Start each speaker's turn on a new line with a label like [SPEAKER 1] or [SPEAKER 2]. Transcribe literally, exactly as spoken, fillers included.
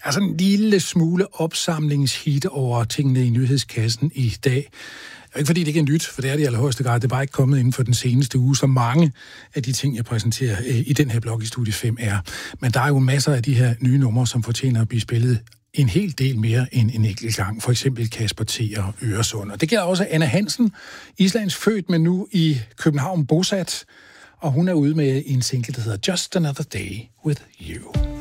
[SPEAKER 1] Altså en lille smule opsamlingshit over tingene i nyhedskassen i dag. Ikke fordi det ikke er nyt, for det er det i allerhøjeste grad. Det er bare ikke kommet inden for den seneste uge, så mange af de ting, jeg præsenterer i den her blog i Studie fem er. Men der er jo masser af de her nye numre, som fortjener at blive spillet en hel del mere end en enkelt gang. For eksempel Kasper T. og Øresund. Og det gælder også Anna Hansen, Islands født, men nu i København bosat. Og hun er ude med en single, der hedder Just Another Day with You.